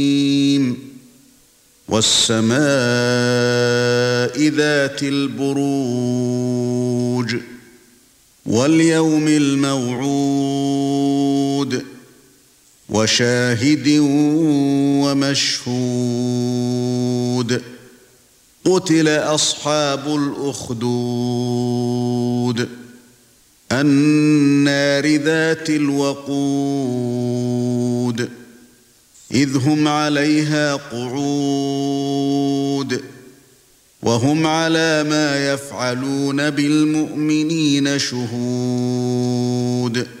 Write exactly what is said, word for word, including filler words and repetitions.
وَالسَّمَاءِ ذَاتِ الْبُرُوجِ وَالْيَوْمِ الْمَوْعُودِ وَشَاهِدٍ وَمَشْهُودٍ قُتِلَ أَصْحَابُ الْأُخْدُودِ النَّارِ ذَاتِ الْوَقُودِ إِذْ هُمْ عَلَيْهَا قُعُودٌ وَهُمْ عَلَى مَا يَفْعَلُونَ بِالْمُؤْمِنِينَ شُهُودٌ